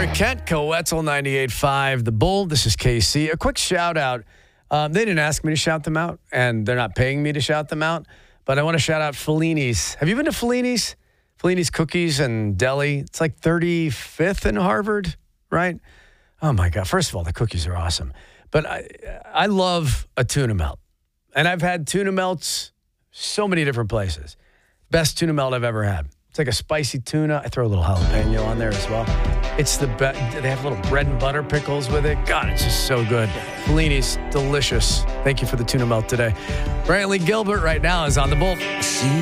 Rick Kent, Coetzel 98.5, The Bull. This is KC. A quick shout out. They didn't ask me to shout them out, and they're not paying me to shout them out, but I want to shout out Fellini's. Have you been to Fellini's? Fellini's Cookies and Deli. It's like 35th in Harvard, right? Oh, my God. First of all, the cookies are awesome. But I love a tuna melt. And I've had tuna melts so many different places. Best tuna melt I've ever had. It's like a spicy tuna. I throw a little jalapeno on there as well. It's the best. They have little bread and butter pickles with it. God, it's just so good. Fellini's, delicious. Thank you for the tuna melt today. Brantley Gilbert right now is on the Bull.